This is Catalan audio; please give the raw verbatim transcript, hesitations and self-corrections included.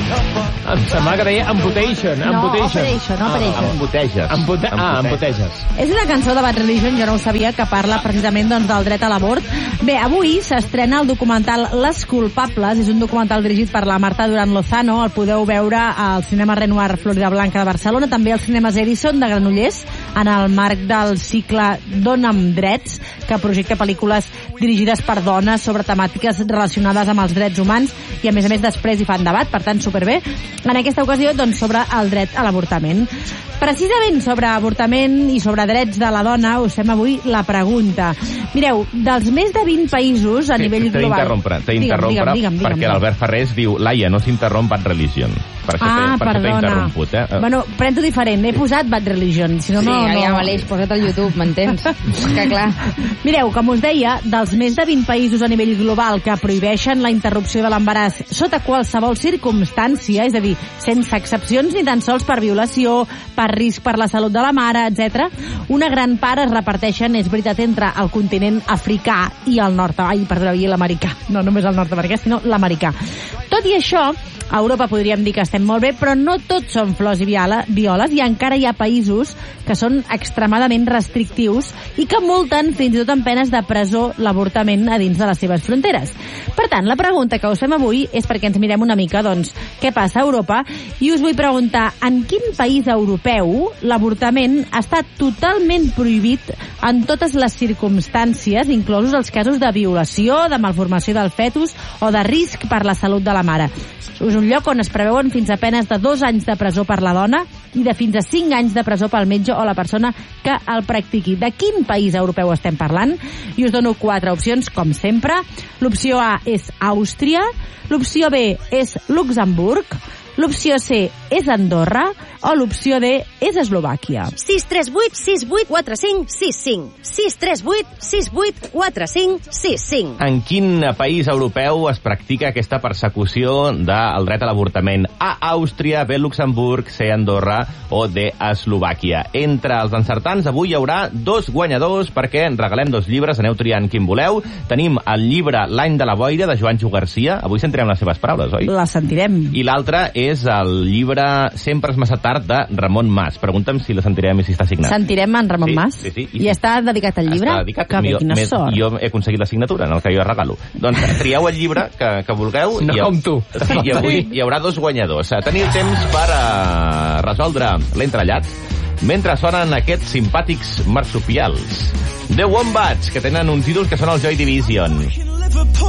Em sembla que deia Amputation. No, Operation, no Operation. Emputeges. Empute... Ah, emputeges. És una cançó de Bad Religion, jo no ho sabia, que parla precisament doncs, del dret a l'abort. Bé, avui s'estrena el documental Les Culpables, és un documental dirigit per la Marta Duran Lozano, el podeu veure al cinema Renoir Florida Blanca de Barcelona, també als cinemes Edison de Granollers, en el marc del cicle Dona'm Drets, que projecta pel·lícules dirigides per dones sobre temàtiques relacionades amb els drets humans, i a més a més després hi fan debat, per tant superbé. En aquesta ocasió, doncs, sobre el dret a l'avortament. Precisament sobre avortament i sobre drets de la dona us fem avui la pregunta. Mireu, dels més de vint països a sí, nivell global... T'interrompre, t'interrompre, perquè l'Albert Ferrés diu Laia, no s'interromp Bad Religion. Per això ah, per perdona. interromput, eh? Bueno, pren-t'ho diferent, he posat Bad Religion. Si no, sí, no, no... ja valeix, posa't al YouTube, m'entens? Que clar. Mireu, com us deia, dels més de vint països a nivell global que prohibeixen la interrupció de l'embaràs sota qualsevol circumstància, és a dir, sense excepcions ni tan sols per violació, per risc per la salut de la mare, etcètera, una gran part es reparteixen, és veritat, entre el continent africà i el nord... Ai, perdó, i l'americà. No només el nord-americà, sinó l'americà. Tot i això, a Europa podríem dir que estem molt bé, però no tots són flors i violes, i encara hi ha països que són extremadament restrictius i que multen fins i tot amb penes de presó l'avortament a dins de les seves fronteres. Per tant, la pregunta que us fem avui és perquè ens mirem una mica, doncs, què passa a Europa, i us vull preguntar, en quin país europeu l'avortament està totalment prohibit en totes les circumstàncies, inclosos els casos de violació, de malformació del fetus o de risc per la salut de la mare? És un lloc on es preveuen fins a penes de dos anys de presó per la dona i de fins a cinc anys de presó pel metge o la persona que el practiqui. De quin país europeu estem parlant? I us dono quatre opcions, com sempre. L'opció A és Àustria, l'opció B és Luxemburg, l'opció C és Andorra o l'opció D és Eslovàquia. sis tres vuit sis vuit quatre cinc sis cinc sis tres vuit sis vuit quatre cinc sis cinc. En quin país europeu es practica aquesta persecució del dret a l'avortament? A Àustria, B Luxemburg, C Andorra o D Eslovàquia. Entre els encertants avui hi haurà dos guanyadors perquè en regalem dos llibres, aneu triant quin voleu. Tenim el llibre L'any de la boira de Joan Ju Garcia, avui sentirem les seves paraules, oi? Les sentirem. I l'altre és el llibre Sempre és massa tard de Ramon Mas. Pregunta'm si la sentirem i si està signat. Sentirem en Ramon sí, Mas? Sí, sí. I, I està dedicat al llibre? Està dedicat. Que bé, quina sort. Jo he aconseguit la signatura en el que jo regalo. Doncs trieu el llibre que, que vulgueu. No i, com tu. Sí, i avui hi haurà dos guanyadors. Teniu temps per uh, resoldre l'entrellat mentre sonen aquests simpàtics marsupials. The Wombats, que tenen uns ídols que són el Joy Division.